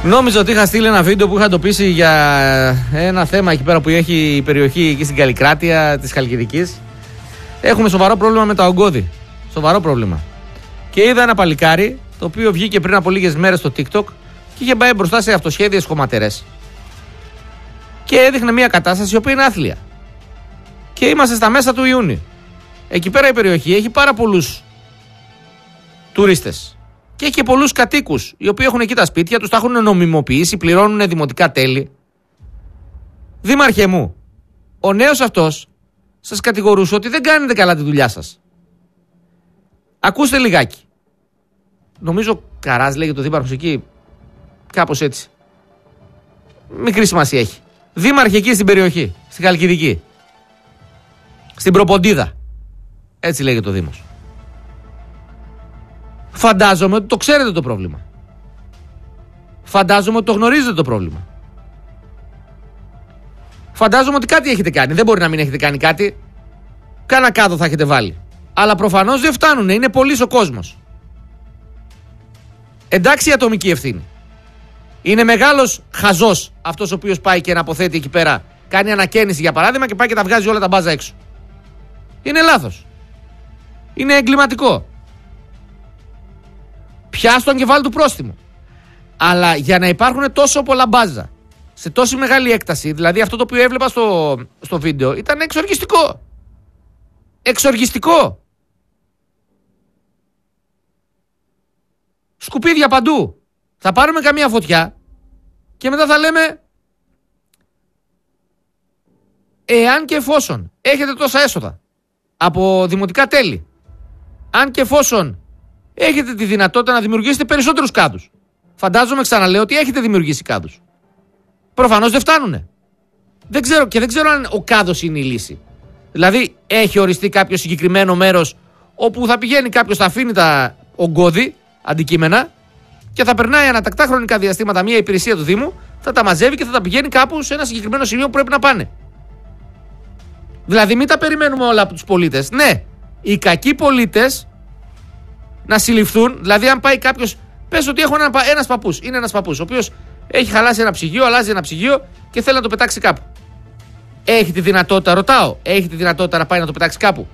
Νόμιζα ότι είχα στείλει ένα βίντεο που είχα εντοπίσει για ένα θέμα εκεί πέρα που έχει η περιοχή εκεί στην Καλλικράτεια της Χαλκιδικής. Έχουμε σοβαρό πρόβλημα με τα ογκώδη. Σοβαρό πρόβλημα. Και είδα ένα παλικάρι το οποίο βγήκε πριν από λίγες μέρες στο TikTok και είχε πάει μπροστά σε αυτοσχέδιες χωματερές. Και έδειχνε μια κατάσταση η οποία είναι άθλια. Και είμαστε στα μέσα του Ιούνιου. Εκεί πέρα η περιοχή έχει πάρα πολλούς τουρίστες. Και έχει και πολλούς κατοίκους οι οποίοι έχουν εκεί τα σπίτια τους, τα έχουν νομιμοποιήσει, πληρώνουν δημοτικά τέλη. Δήμαρχέ μου, ο νέος αυτός σας κατηγορούσε ότι δεν κάνετε καλά τη δουλειά σας. Ακούστε λιγάκι. Νομίζω Καράς λέγεται ο δήμαρχος εκεί, κάπως έτσι. Μικρή σημασία έχει. Δήμαρχε εκεί στην περιοχή, στην Χαλκιδική. Στην Προποντίδα. Έτσι λέγεται ο Δήμος. Φαντάζομαι ότι το ξέρετε το πρόβλημα. Φαντάζομαι ότι το γνωρίζετε το πρόβλημα. Φαντάζομαι ότι κάτι έχετε κάνει. Δεν μπορεί να μην έχετε κάνει κάτι. Κάνα κάδο θα έχετε βάλει. Αλλά προφανώς δεν φτάνουνε. Είναι πολύς ο κόσμος. Εντάξει η ατομική ευθύνη. Είναι μεγάλος χαζός αυτός ο οποίος πάει και αναποθέτει εκεί πέρα. Κάνει ανακαίνιση για παράδειγμα και πάει και τα βγάζει όλα τα μπάζα έξω. Είναι λάθος. Είναι εγκληματικό. Πιάστον και βάλει του πρόστιμο. Αλλά για να υπάρχουν τόσο πολλά μπάζα σε τόση μεγάλη έκταση, δηλαδή αυτό το οποίο έβλεπα στο βίντεο ήταν εξοργιστικό. Εξοργιστικό. Σκουπίδια παντού. Θα πάρουμε καμία φωτιά και μετά θα λέμε εάν και εφόσον έχετε τόσα έσοδα από δημοτικά τέλη, αν και εφόσον έχετε τη δυνατότητα να δημιουργήσετε περισσότερους κάδους. Φαντάζομαι, ξαναλέω, ότι έχετε δημιουργήσει κάδους. Προφανώς δεν φτάνουνε. Δεν ξέρω αν ο κάδος είναι η λύση. Δηλαδή, έχει οριστεί κάποιο συγκεκριμένο μέρος όπου θα πηγαίνει κάποιος, θα αφήνει τα ογκώδη αντικείμενα και θα περνάει ανατακτά χρονικά διαστήματα μια υπηρεσία του Δήμου, θα τα μαζεύει και θα τα πηγαίνει κάπου σε ένα συγκεκριμένο σημείο που πρέπει να πάνε. Δηλαδή, μην τα περιμένουμε όλα από τους πολίτες. Ναι, οι κακοί πολίτες να συλληφθούν, δηλαδή αν πάει κάποιος, πες ότι έχω ένας παππούς, είναι ένας παππούς, ο οποίος έχει χαλάσει ένα ψυγείο, αλλάζει ένα ψυγείο και θέλει να το πετάξει κάπου. Έχει τη δυνατότητα, ρωτάω, έχει τη δυνατότητα να πάει να το πετάξει κάπου?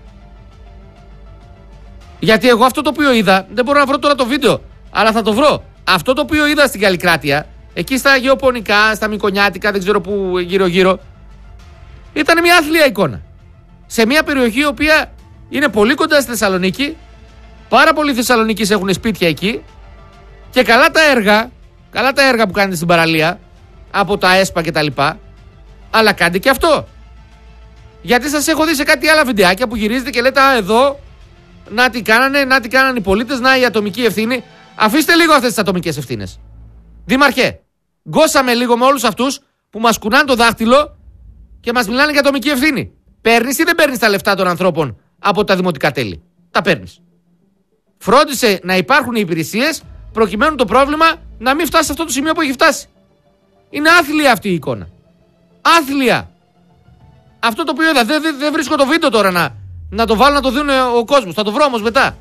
Γιατί εγώ αυτό το οποίο είδα, δεν μπορώ να βρω τώρα το βίντεο, αλλά θα το βρω. Αυτό το οποίο είδα στην Καλλικράτεια, εκεί στα Γεωπονικά, στα Μικονιάτικα, δεν ξέρω πού γύρω-γύρω, ήταν μια άθλια εικόνα. Σε μια περιοχή η οποία είναι πολύ κοντά στη Θεσσαλονίκη. Πάρα πολλοί Θεσσαλονίκης έχουν σπίτια εκεί και καλά τα έργα που κάνετε στην παραλία από τα ΕΣΠΑ και τα λοιπά, αλλά κάντε και αυτό. Γιατί σας έχω δει σε κάτι άλλα βιντεάκια που γυρίζετε και λέτε εδώ να τι κάνανε οι πολίτες, να η ατομική ευθύνη. Αφήστε λίγο αυτές τις ατομικές ευθύνες. Δήμαρχε, γκώσαμε λίγο με όλους αυτούς που μας κουνάνε το δάχτυλο και μας μιλάνε για ατομική ευθύνη. Παίρνεις ή δεν παίρνεις τα λεφτά των ανθρώπων από τα δημοτικά τέλη? Τα παίρνεις. Φρόντισε να υπάρχουν οι υπηρεσίες προκειμένου το πρόβλημα να μην φτάσει σε αυτό το σημείο που έχει φτάσει. Είναι άθλια αυτή η εικόνα. Άθλια. Αυτό το οποίο είδα, δεν βρίσκω το βίντεο τώρα να το βάλω να το δουν ο κόσμος. Θα το βρω όμως μετά.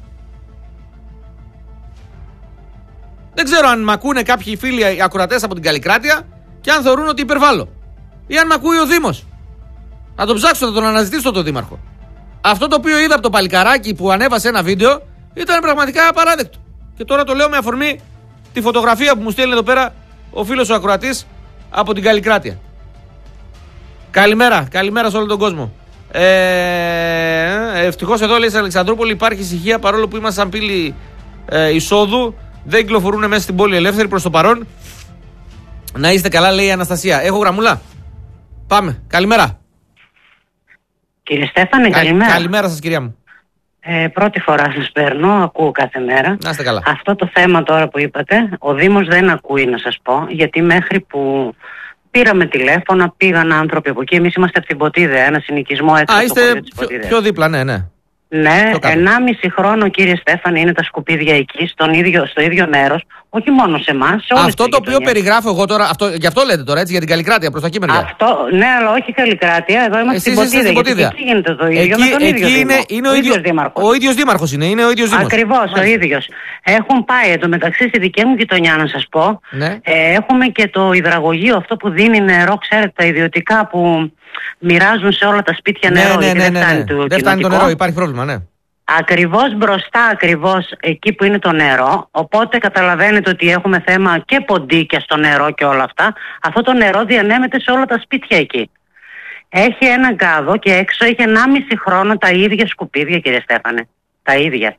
Δεν ξέρω αν μ' ακούνε κάποιοι φίλοι ακροατές από την Καλλικράτεια και αν θεωρούν ότι υπερβάλλω. Ή αν μ' ακούει ο Δήμος. Θα τον ψάξω, θα τον αναζητήσω τον Δήμαρχο. Αυτό το οποίο είδα από το παλικαράκι που ανέβασε ένα βίντεο ήταν πραγματικά απαράδεκτο. Και τώρα το λέω με αφορμή τη φωτογραφία που μου στέλνει εδώ πέρα ο φίλος ο ακροατής από την Καλλικράτεια. Καλημέρα σε όλο τον κόσμο. Ευτυχώς εδώ, λέει, στην Αλεξανδρούπολη υπάρχει ησυχία παρόλο που είμαστε σαν πύλη εισόδου. Δεν κυκλοφορούν μέσα στην πόλη ελεύθεροι προς το παρόν. Να είστε καλά, λέει η Αναστασία. Έχω γραμμούλα. Πάμε. Καλημέρα. Κύριε Στέφανε, καλημέρα. Καλημέρα σας, κυρία μου. Πρώτη φορά σας παίρνω, ακούω κάθε μέρα. Να είστε καλά. Αυτό το θέμα τώρα που είπατε, ο Δήμος δεν ακούει, να σας πω, γιατί μέχρι που πήραμε τηλέφωνα, πήγαν άνθρωποι από εκεί. Εμείς είμαστε από την Ποτίδα, ένα συνοικισμό έξω από το χωριό της Ποτίδας. Πιο δίπλα, ναι. Ναι, 1,5 χρόνο, κύριε Στέφανε, είναι τα σκουπίδια εκεί, στο ίδιο μέρος, Όχι μόνο σε εμάς. Αυτό το οποίο περιγράφω εγώ τώρα, γι' αυτό λέτε τώρα, έτσι, για την Καλλικράτεια, προς τα εκεί μεριά. Αυτό, ναι, αλλά όχι Καλλικράτεια. Εδώ είμαστε στην Ποτίδα. Εκεί γίνεται το ίδιο. Εκεί, με τον ίδιο είναι ο ίδιος δήμαρχος. Ο ίδιος δήμαρχος είναι ο ίδιος δήμος. Ακριβώς, ο ίδιος. Έχουν πάει εντωμεταξύ στη δική μου γειτονιά, να σας πω. Ναι. Έχουμε και το υδραγωγείο, αυτό που δίνει νερό, ξέρετε, τα ιδιωτικά που μοιράζουν σε όλα τα σπίτια νερό. Δεν φτάνει το νερό, υπάρχει πρόβλημα, ναι. Ακριβώς μπροστά, ακριβώς εκεί που είναι το νερό. Οπότε καταλαβαίνετε ότι έχουμε θέμα και ποντίκια στο νερό και όλα αυτά. Αυτό το νερό διανέμεται σε όλα τα σπίτια εκεί. Έχει έναν κάδο και έξω έχει 1,5 χρόνο τα ίδια σκουπίδια, κύριε Στέφανε. Τα ίδια.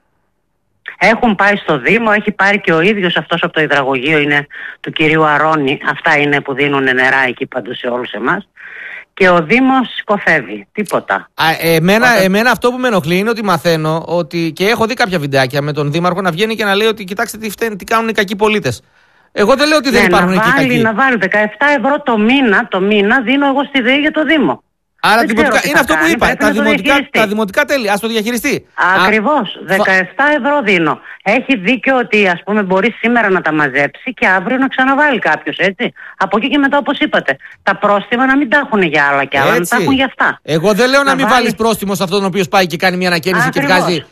Έχουν πάει στο Δήμο, έχει πάρει και ο ίδιος αυτός από το υδραγωγείο, είναι του κυρίου Αρώνη. Αυτά είναι που δίνουν νερά εκεί παντού σε όλους εμάς. Και ο Δήμος σκοφεύει. Τίποτα. Εμένα αυτό που με ενοχλεί είναι ότι μαθαίνω ότι, και έχω δει κάποια βιντεάκια με τον Δήμαρχο να βγαίνει και να λέει ότι κοιτάξτε τι κάνουν οι κακοί πολίτες. Εγώ δεν λέω ότι δεν υπάρχουν εκεί κακοί. Να βάλει 17 ευρώ το μήνα δίνω εγώ στη ΔΕΗ για το Δήμο. Άρα είναι αυτό που είπα. Τα δημοτικά τέλη. Ας το διαχειριστεί. Ακριβώς. 17 ευρώ δίνω. Έχει δίκιο ότι, ας πούμε, μπορεί σήμερα να τα μαζέψει και αύριο να ξαναβάλει κάποιος, έτσι. Από εκεί και μετά, όπως είπατε, τα πρόστιμα να μην τα έχουν για άλλα και άλλα, να τα έχουν για αυτά. Εγώ δεν λέω να μην βάλεις πρόστιμο σε αυτόν ο οποίος πάει και κάνει μια ανακαίνιση και βγάζει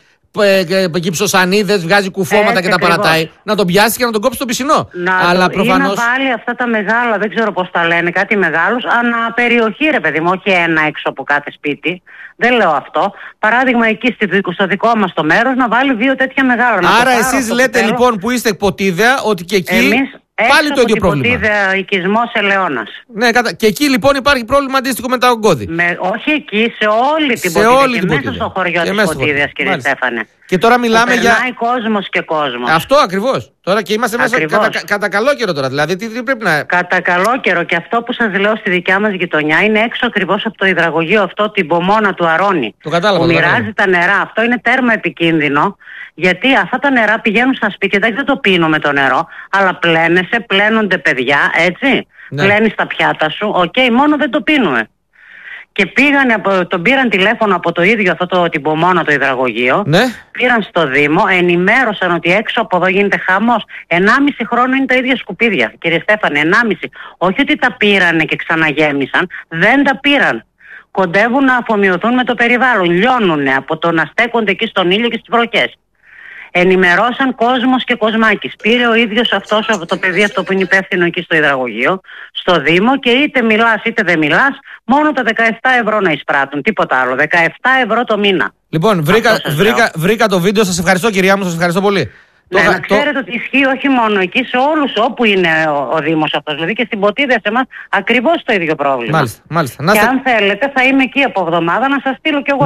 κυψοσανίδες, βγάζει κουφώματα και τα παρατάει. Να τον πιάσει και να τον κόψει στο πισινό. Αλλά προφανώς. Ή να βάλει αυτά τα μεγάλα, δεν ξέρω πώς τα λένε, κάτι μεγάλους, ανά περιοχή, ρε παιδί μου, όχι ένα έξω από κάθε σπίτι. Δεν λέω αυτό. Παράδειγμα, εκεί στο δικό μας το μέρος να βάλει 2 τέτοια μεγάλα. Άρα εσείς λέτε λοιπόν που είστε Ποτίδα ότι και εκεί. Πάλι το ίδιο πρόβλημα. Ποτίδα, οικισμός Ελαιώνας. Ναι, και εκεί λοιπόν υπάρχει πρόβλημα αντίστοιχο με τα ογκώδη. Όχι εκεί, σε όλη την Ποτίδα. Και μέσα στο χωριό της Ποτίδας, κύριε Στέφανε. Και τώρα μιλάμε για. Περνάει κόσμος και κόσμος. Αυτό ακριβώς. Τώρα και είμαστε μέσα κατά καλό καιρό τώρα. Δηλαδή, τι πρέπει να. Κατά καλό καιρό. Και αυτό που σας λέω στη δικιά μας γειτονιά είναι έξω ακριβώς από το υδραγωγείο αυτό, την πομόνα του Αρώνη. Το κατάλαβα. Που μοιράζει τα νερά. Αυτό είναι τέρμα επικίνδυνο. Γιατί αυτά τα νερά πηγαίνουν στα σπίτια, δεν το πίνουμε το νερό, αλλά πλένονται παιδιά, έτσι. Ναι. Πλένεις τα πιάτα σου, μόνο δεν το πίνουμε. Και τον πήραν τηλέφωνο από το ίδιο αυτό την πομόνα το υδραγωγείο. Ναι. Πήραν στο Δήμο, ενημέρωσαν ότι έξω από εδώ γίνεται χαμός. 1,5 χρόνο είναι τα ίδια σκουπίδια, κύριε Στέφανε, 1,5. Όχι ότι τα πήρανε και ξαναγέμισαν, δεν τα πήραν. Κοντεύουν να αφομοιωθούν με το περιβάλλον. Λιώνουνε από το να στέκονται εκεί στον ήλιο και στις βροχές. Ενημερώσαν κόσμος και κοσμάκης. Πήρε ο ίδιος αυτός από το παιδί αυτό που είναι υπεύθυνο εκεί στο υδραγωγείο, στο Δήμο, και είτε μιλάς είτε δεν μιλάς, μόνο τα 17 ευρώ να εισπράττουν. Τίποτα άλλο. 17 ευρώ το μήνα. Λοιπόν, βρήκα το βίντεο. Σας ευχαριστώ, κυρία μου, σας ευχαριστώ πολύ. Ναι, να ξέρετε ότι ισχύει όχι μόνο εκεί, σε όλους όπου είναι ο Δήμος αυτός. Δηλαδή και στην Ποτίδα σε εμάς ακριβώς το ίδιο πρόβλημα. Μάλιστα. Και αν θέλετε θα είμαι εκεί από εβδομάδα να σας στείλω κι εγώ.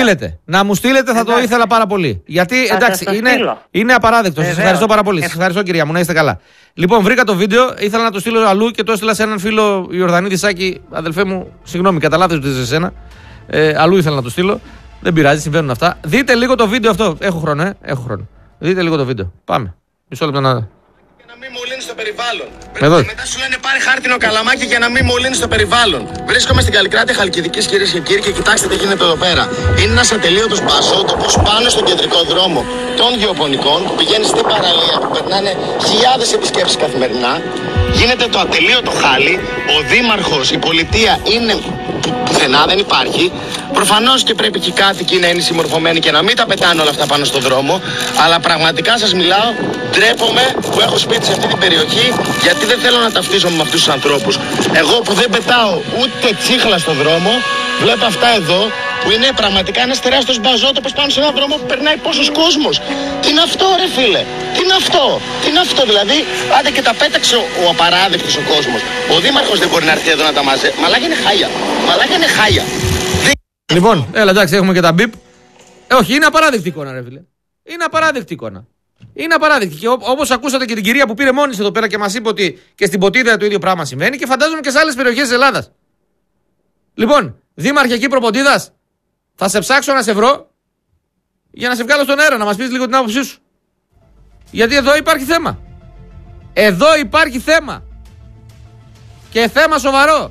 Να μου στείλετε, θα το ήθελα πάρα πολύ. Γιατί εντάξει, είναι απαράδεκτο. Σας ευχαριστώ πάρα πολύ. Σας ευχαριστώ, κυρία μου, να είστε καλά. Λοιπόν, βρήκα το βίντεο, ήθελα να το στείλω αλλού και το έστειλα σε έναν φίλο Ιορδανίδη Σάκη, αδελφέ μου, συγγνώμη, κατά λάθος το σε εσένα. Αλλού ήθελα να το στείλω. Δεν πειράζει, συμβαίνουν αυτά. Δείτε λίγο το βίντεο αυτό. Έχω χρόνο. Δείτε λίγο το βίντεο. Πάμε. Μισό λεπτό να. Για να μην μολύνει το περιβάλλον. Μετά σου λένε πάρει χάρτινο καλαμάκι για να μην μολύνει το περιβάλλον. Βρίσκομαι στην Καλλικράτεια Χαλκιδικής, κυρίες και κύριοι, και κοιτάξτε τι γίνεται εδώ πέρα. Είναι ένας ατελείωτος μπαζότοπος πάνω στον κεντρικό δρόμο των γεωπονικών που πηγαίνει στην παραλία, που περνάνε χιλιάδες επισκέψεις καθημερινά. Γίνεται το ατελείωτο χάλι. Ο δήμαρχος, η πολιτεία είναι πουθενά, δεν υπάρχει. Προφανώς και πρέπει και οι κάτοικοι να είναι συμμορφωμένοι και να μην τα πετάνε όλα αυτά πάνω στον δρόμο. Αλλά πραγματικά σας μιλάω, ντρέπομαι που έχω σπίτι σε αυτή την περιοχή, γιατί δεν θέλω να ταυτίζομαι με αυτούς τους ανθρώπους. Εγώ που δεν πετάω ούτε τσίχλα στον δρόμο, βλέπω αυτά εδώ που είναι πραγματικά ένας τεράστιος μπαζότοπος πάνω σε έναν δρόμο που περνάει πόσος κόσμος. Τι είναι αυτό, ρε φίλε, τι είναι αυτό, δηλαδή, άντε και τα πέταξε ο απαράδεκτος ο κόσμος. Ο δήμαρχος δεν μπορεί να έρθει εδώ να τα μαζέψει. Μαλάκα είναι χάλια. Λοιπόν, εντάξει, έχουμε και τα μπιπ. Όχι, είναι απαράδεκτη εικόνα, ρε φίλε. Είναι απαράδεκτη εικόνα. Είναι απαράδεκτη. Και όπως ακούσατε και την κυρία που πήρε μόνη της εδώ πέρα και μας είπε ότι και στην Ποτίδα το ίδιο πράγμα συμβαίνει, και φαντάζομαι και σε άλλες περιοχές της Ελλάδας. Λοιπόν, δήμαρχε εκεί Προποτίδας, θα σε ψάξω να σε βρω για να σε βγάλω στον αέρα, να μας πεις λίγο την άποψή σου. Γιατί εδώ υπάρχει θέμα. Εδώ υπάρχει θέμα. Και θέμα σοβαρό.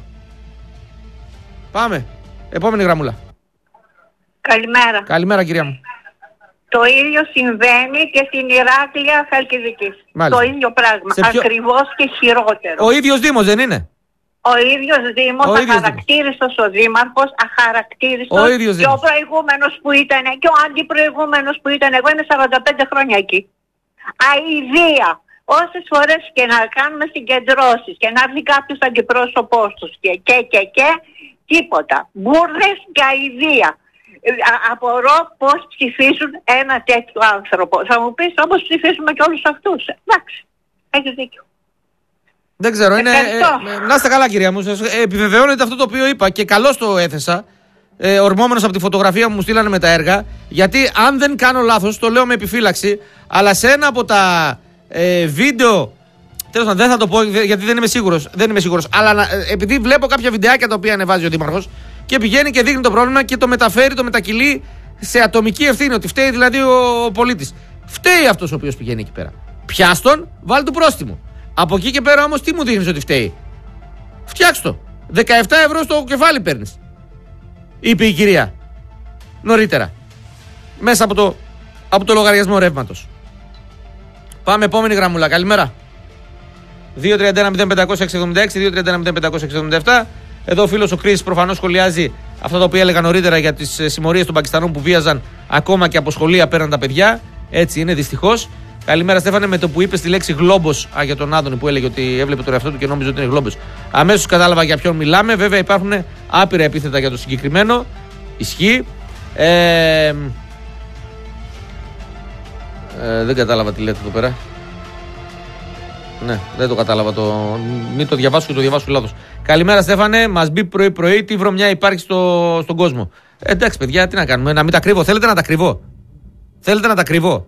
Πάμε. Επόμενη γραμμούλα. Καλημέρα. Καλημέρα, κυρία μου. Το ίδιο συμβαίνει και στην Ηράκλεια Χαλκιδικής. Το ίδιο πράγμα. Ακριβώς και χειρότερο. Ο ίδιος Δήμος δεν είναι? Ο ίδιος Δήμος, αχαρακτήριστος ο Δήμαρχος, αχαρακτήριστος. Και ο προηγούμενος που ήταν, και ο αντιπροηγούμενος που ήταν. Εγώ είμαι 45 χρόνια εκεί. Αηδία. Όσες φορές και να κάνουμε συγκεντρώσεις και να έρθει κάποιος αντιπρόσωπός τους και τίποτα. Μπούρδες και αηδία. Απορώ πώς ψηφίζουν ένα τέτοιο άνθρωπο. Θα μου πεις, όπως ψηφίζουμε και όλους αυτούς. Εντάξει, έχεις δίκιο. Δεν ξέρω, να είστε καλά κυρία μου. Επιβεβαιώνεται αυτό το οποίο είπα και καλώς το έθεσα, ορμόμενος από τη φωτογραφία που μου στείλανε με τα έργα, γιατί αν δεν κάνω λάθος, το λέω με επιφύλαξη, αλλά σε ένα από τα βίντεο, τέλος πάντων δεν θα το πω γιατί δεν είμαι σίγουρος, αλλά επειδή βλέπω κάποια βιντεάκια τα οποία ανεβάζει ο Δήμαρχος και πηγαίνει και δείχνει το πρόβλημα και το μεταφέρει, το μετακυλεί σε ατομική ευθύνη, ότι φταίει δηλαδή ο πολίτης. Φταίει αυτός ο οποίος πηγαίνει εκεί πέρα. Πιάστον, βάλει του πρόστιμο. Από εκεί και πέρα όμως τι μου δείχνεις ότι φταίει? Φτιάξ' το. 17 ευρώ στο κεφάλι παίρνεις, είπε η κυρία νωρίτερα, μέσα από το λογαριασμό ρεύματος. Πάμε επόμενη γραμμούλα. Καλημέρα. 2-31-0566-2-31-0567. Εδώ ο φίλος ο Κρίσης προφανώς σχολιάζει αυτά τα οποία έλεγα νωρίτερα για τις συμμορίες των Πακιστανών που βίαζαν ακόμα και από σχολεία πέραν τα παιδιά. Έτσι είναι δυστυχώς. Καλημέρα Στέφανε, με το που είπε τη λέξη γλόμπος για τον Άδωνη που έλεγε ότι έβλεπε τον εαυτό του και νόμιζε ότι είναι γλόμπος. Αμέσως κατάλαβα για ποιον μιλάμε. Βέβαια υπάρχουν άπειρα επίθετα για το συγκεκριμένο. Ισχύει. Δεν κατάλαβα τι λέτε εδώ πέρα. Ναι, δεν το κατάλαβα. Μην το διαβάσω και το διαβάσω λάθος. Καλημέρα Στέφανε, μας μπει πρωί-πρωί, τι βρωμιά υπάρχει στον κόσμο. Εντάξει παιδιά, τι να κάνουμε, να μην τα κρύβω. Θέλετε να τα κρύβω?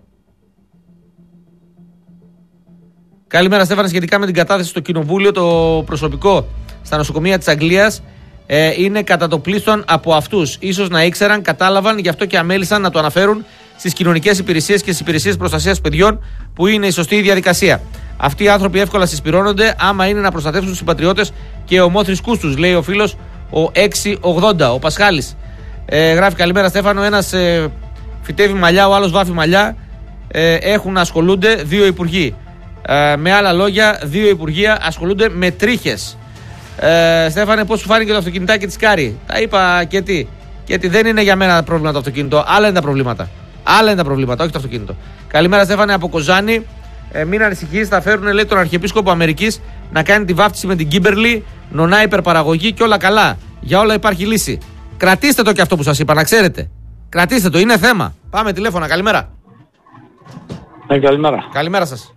Καλημέρα Στέφανε, σχετικά με την κατάθεση στο κοινοβούλιο, το προσωπικό στα νοσοκομεία της Αγγλίας είναι κατά το πλείστον από αυτούς. Ίσως να ήξεραν, κατάλαβαν, γι' αυτό και αμέλησαν να το αναφέρουν στις κοινωνικές υπηρεσίες και στις υπηρεσίες προστασίας παιδιών, που είναι η σωστή διαδικασία. Αυτοί οι άνθρωποι εύκολα συσπηρώνονται άμα είναι να προστατεύσουν τους συμπατριώτες και ομόθρησκούς τους, λέει ο φίλος ο 680, ο Πασχάλης. Γράφει καλημέρα Στέφανο, ένας φυτεύει μαλλιά, ο άλλος βάφει μαλλιά. Έχουν να ασχολούνται δύο υπουργοί. Με άλλα λόγια, δύο υπουργεία ασχολούνται με τρίχες. Στέφανε, πώς σου φάνηκε το αυτοκινητάκι της Κάρη? Τα είπα και τι. Γιατί δεν είναι για μένα πρόβλημα το αυτοκίνητο, άλλα είναι τα προβλήματα. Όχι το αυτοκίνητο. Καλημέρα Στέφανε από Κοζάνη. Μην ανησυχείς, θα φέρουν λέει τον Αρχιεπίσκοπο Αμερικής να κάνει τη βάφτιση με την Κίμπερλι, νονά υπερπαραγωγή και όλα καλά. Για όλα υπάρχει λύση. Κρατήστε το και αυτό που σας είπα, να ξέρετε. Κρατήστε το, είναι θέμα. Πάμε τηλέφωνα, καλημέρα. Καλημέρα. Καλημέρα σας.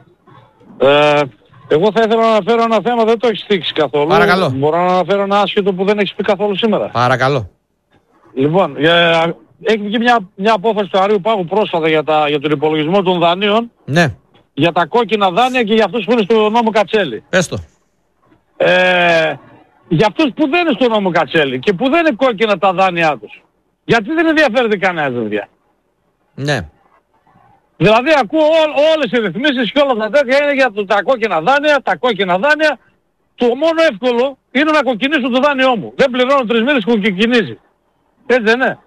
Εγώ θα ήθελα να αναφέρω ένα θέμα, δεν το έχεις θίξει καθόλου. Παρακαλώ. Μπορώ να αναφέρω ένα άσχετο που δεν έχεις πει καθόλου σήμερα. Παρακαλώ. Λοιπόν, έχει βγει μια απόφαση του Αρείου Πάγου πρόσφατα για τον υπολογισμό των δανείων. Ναι. Για τα κόκκινα δάνεια και για αυτούς που είναι στο νόμο Κατσέλη. Πες το. Για αυτούς που δεν είναι στο νόμο Κατσέλη και που δεν είναι κόκκινα τα δάνειά τους, γιατί δεν ενδιαφέρεται κανένας, παιδιά? Ναι. Δηλαδή ακούω όλες οι ρυθμίσεις και όλα τα τέτοια είναι για τα κόκκινα δάνεια, Το μόνο εύκολο είναι να κοκκινήσω το δάνειό μου. Δεν πληρώνω 3 μήνες και κοκκινίζει. Έτσι δεν είναι?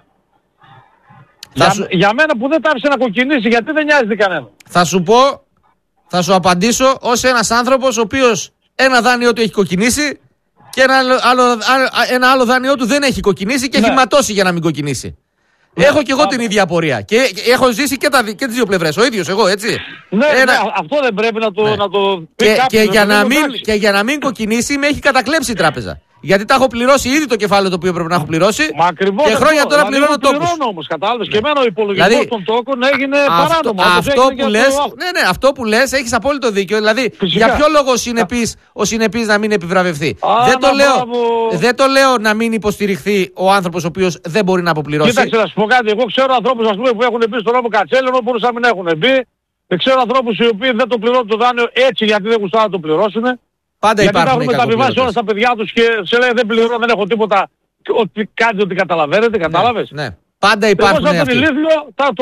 Για μένα που δεν τα άφησε να κοκκινήσει, γιατί δεν νοιάζεται κανένα? Θα σου απαντήσω ως ένας άνθρωπος ο οποίος ένα δάνειό του έχει κοκκινήσει και ένα άλλο δάνειό του δεν έχει κοκκινήσει και έχει ματώσει για να μην κοκκινήσει. Έχω και εγώ την ίδια απορία. Και έχω ζήσει και τις δύο πλευρές. Ο ίδιος εγώ, έτσι. Ναι, αυτό δεν πρέπει να το πει κάποιος. Και για να μην κοκκινήσει με έχει κατακλέψει η τράπεζα. Γιατί τα έχω πληρώσει ήδη το κεφάλαιο το οποίο πρέπει να έχω πληρώσει. Μα ακριβώς. Και χρόνια τώρα πληρώνω τόκους. Πληρώνω όμως, κατάλαβες. Και εμένα ο υπολογισμός των τόκων έγινε παράνομο. Αυτό που λες έχεις απόλυτο δίκιο. Δηλαδή, για ποιο λόγο ο συνεπής να μην επιβραβευθεί? Δεν το λέω να μην υποστηριχθεί ο άνθρωπος ο οποίος δεν μπορεί να αποπληρώσει. Κοίταξε να σου πω κάτι. Εγώ ξέρω ανθρώπους που έχουν μπει στον νόμο Κατσέλη, ενώ μπορούσαν να μην έχουν μπει. Ξέρω ανθρώπους οι οποίοι δεν το πληρώνουν το δάνειο έτσι γιατί δεν γουστάρουν να το πληρώσουν. Πάντα γιατί υπάρχουν έχουν μεταβιβάσει όλα στα παιδιά τους και σε λέει δεν πληρώνω, δεν έχω τίποτα. Κάτι ότι καταλαβαίνετε, κατάλαβες. Ναι. Πάντα υπάρχουν αυτοί. Εγώ σαν τον ηλίθιο το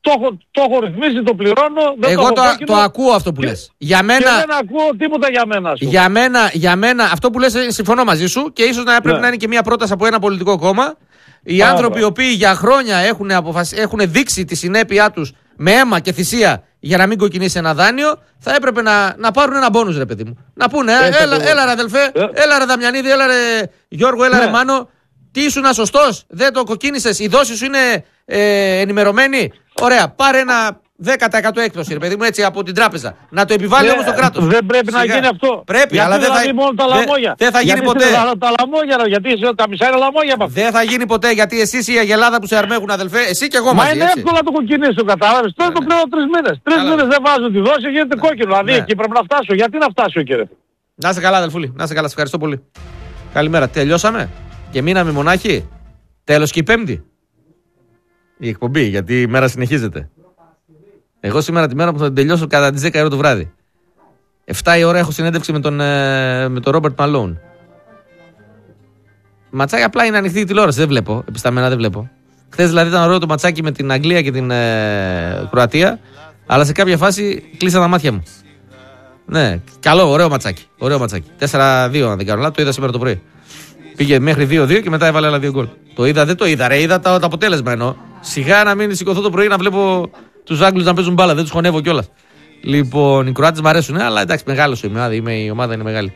το έχω ρυθμίσει, το πληρώνω. Εγώ το ακούω αυτό που λες. Για μένα, και δεν ακούω τίποτα για μένα. Για μένα αυτό που λες συμφωνώ μαζί σου και ίσως να πρέπει να είναι και μια πρόταση από ένα πολιτικό κόμμα. Οι άνθρωποι οι οποίοι για χρόνια έχουν δείξει τη συνέπειά τους με αίμα και θυσία για να μην κοκκινήσει ένα δάνειο, θα έπρεπε να πάρουν ένα μπόνους, ρε παιδί μου. Να πούνε, έλα ρε αδελφέ, έλα ρε Δαμιανίδη, έλα ρε Γιώργο, έλα ρε Μάνο. Τι ήσουν σωστός, δεν το κοκκίνησες, οι δόσεις σου είναι ενημερωμένοι. Ωραία, πάρε ένα 10% έκπτωση, ρε παιδί μου, έτσι από την τράπεζα. Να το επιβάλλει όμως το κράτος. Δεν πρέπει να γίνει αυτό. Πρέπει, γιατί αλλά δεν θα γίνει ποτέ. Τα λαμόγια, γιατί τα μισά είναι λαμόγια από αυτό. Δεν θα γίνει ποτέ, γιατί εσείς οι αγελάδα που σε αρμέχουν, αδελφέ, εσύ και εγώ μαζί. Μα είναι εύκολο να το κοκκινήσω, κατάλαβες. Τώρα το πλέον 3 μήνες. 3 μήνες δεν βάζω τη δόση, γίνεται κόκκινο. Δηλαδή εκεί πρέπει να φτάσω. Γιατί να φτάσω, κύριε. Να είσαι καλά, αδελφούλη. Να είσαι καλά, σε ευχαριστώ πολύ. Καλημέρα, τελειώσαμε και μείναμε μονάχοι. Τέλος και η Πέμπτη. Η εκπομπή, γιατί η μέρα συνεχίζεται. Εγώ σήμερα τη μέρα που θα την τελειώσω κατά τις 10 ώρα το βράδυ. 7 η ώρα έχω συνέντευξη με τον Ρόμπερτ Μαλόουν. Ματσάκι απλά είναι ανοιχτή η τηλεόραση, δεν βλέπω. Επισταμένα δεν βλέπω. Χθες δηλαδή ήταν ωραίο το ματσάκι με την Αγγλία και την Κροατία, αλλά σε κάποια φάση κλείσαν τα μάτια μου. Ναι, καλό, ωραίο ματσάκι. 4-2 αν δεν κάνω λάθος, το είδα σήμερα το πρωί. Πήγε μέχρι 2-2 και μετά έβαλε άλλα 2 γκολ. Το είδα, δεν το είδα, ρε, είδα το αποτέλεσμα εννοώ. Σιγά να μην σηκωθώ το πρωί να βλέπω τους Άγγλους να παίζουν μπάλα, δεν τους χωνεύω κιόλας. Λοιπόν, οι Κροάτες μου αρέσουν, αλλά εντάξει, μεγάλος η ομάδα είναι μεγάλη.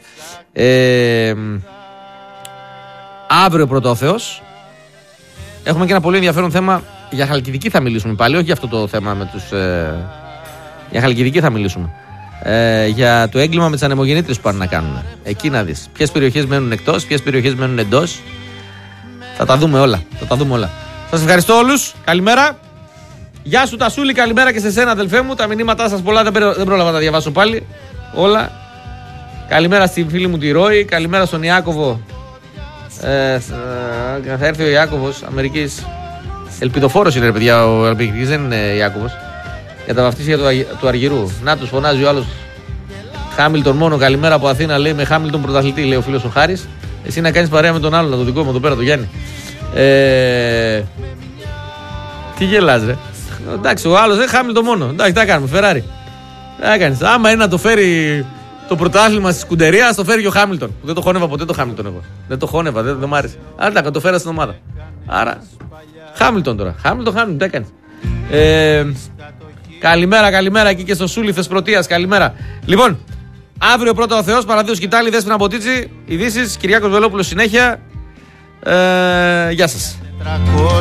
Αύριο πρώτα ο Θεός. Έχουμε και ένα πολύ ενδιαφέρον θέμα. Για Χαλκιδική θα μιλήσουμε πάλι, όχι για αυτό το θέμα με τους. Για Χαλκιδική θα μιλήσουμε. Για το έγκλημα με τις ανεμογεννήτριες που πάνε να κάνουν. Εκεί να δεις ποιες περιοχές μένουν εκτός, ποιες περιοχές μένουν εντός. Θα τα δούμε όλα. Σας ευχαριστώ όλους. Καλημέρα. Γεια σου Τασούλη, καλημέρα και σε σένα αδελφέ μου. Τα μηνύματά σας πολλά δεν πρόλαβα να τα διαβάσω πάλι. Όλα. Καλημέρα στη φίλη μου τη Ρώη. Καλημέρα στον Ιάκωβο. Θα έρθει ο Ιάκωβος Αμερικής. Ελπιδοφόρος είναι ρε παιδιά ο Αμερικής, δεν είναι Ιάκωβος. Για τα βαφτίσια του Αργυρού. Να τους φωνάζει ο άλλος Χάμιλτον μόνο. Καλημέρα από Αθήνα, λέει, με Χάμιλτον πρωταθλητή, λέει ο φίλος ο Χάρης. Εσύ να κάνεις παρέα με τον άλλον, το δικό μου εδώ πέρα, το Γιάννη. Τι γελάς ρε. Εντάξει, ο άλλος δεν Χάμιλτον μόνο. Εντάξει, τα κάνουμε, Φεράρι. Άμα είναι να το φέρει το πρωτάθλημα στη σκουντερία, ας το φέρει και ο Χάμιλτον. Δεν το χώνευα ποτέ το Χάμιλτον εγώ. Δεν το χώνευα, δεν μ' άρεσε. Αλλά το φέρα στην ομάδα. Άρα, Χάμιλτον τώρα. Χάμιλτον, τι έκανες. Καλημέρα εκεί και στο Σούλη Θεσπρωτείας. Καλημέρα. Λοιπόν, αύριο πρώτα ο Θεός, Παραδείγος Κιτάλη, Δέσποινα Μποτίτσι, ειδήσεις, Κυριάκος Βελόπουλος συνέχεια. Γεια σας.